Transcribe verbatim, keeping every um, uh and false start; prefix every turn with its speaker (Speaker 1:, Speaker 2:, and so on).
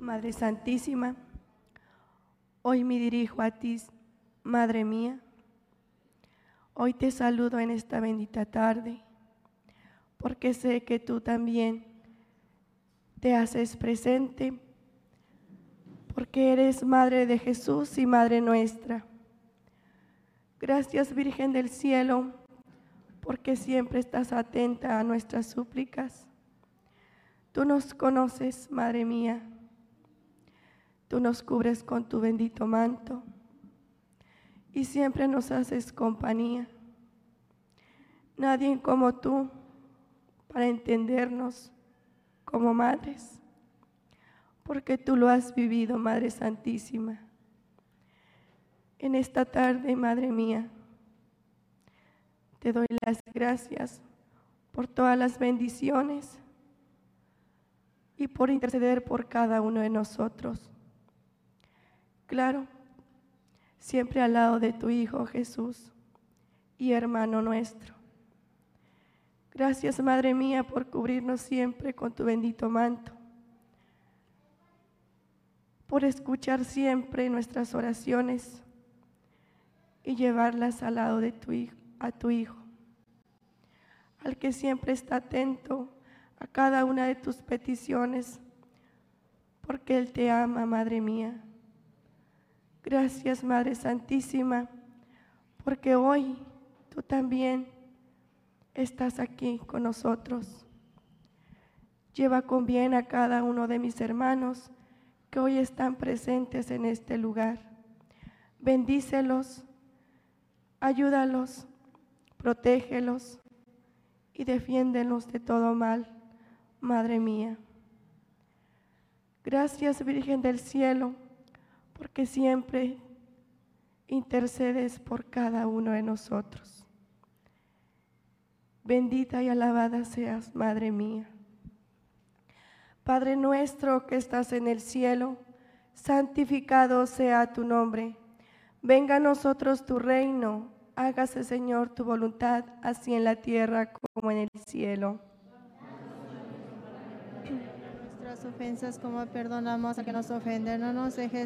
Speaker 1: Madre Santísima, hoy me dirijo a ti, Madre mía. Hoy te saludo en esta bendita tarde, porque sé que tú también te haces presente, porque eres Madre de Jesús y Madre nuestra. Gracias, Virgen del Cielo, porque siempre estás atenta a nuestras súplicas. Tú nos conoces, Madre mía. Tú nos cubres con tu bendito manto y siempre nos haces compañía. Nadie como tú para entendernos como madres, porque tú lo has vivido, Madre Santísima. En esta tarde, Madre mía, te doy las gracias por todas las bendiciones y por interceder por cada uno de nosotros. Claro, siempre al lado de tu Hijo Jesús y hermano nuestro. Gracias, Madre mía, por cubrirnos siempre con tu bendito manto, por escuchar siempre nuestras oraciones y llevarlas al lado de tu Hijo, a tu Hijo, al que siempre está atento a cada una de tus peticiones, porque Él te ama, Madre mía. Gracias, Madre Santísima, porque hoy tú también estás aquí con nosotros. Lleva con bien a cada uno de mis hermanos que hoy están presentes en este lugar. Bendícelos, ayúdalos, protégelos y defiéndelos de todo mal, Madre mía. Gracias, Virgen del Cielo, porque siempre intercedes por cada uno de nosotros. Bendita y alabada seas, Madre mía. Padre nuestro que estás en el cielo, santificado sea tu nombre. Venga a nosotros tu reino, hágase, Señor, tu voluntad, así en la tierra como en el cielo.
Speaker 2: Nuestras ofensas como perdonamos a que nos ofenden, no nos dejes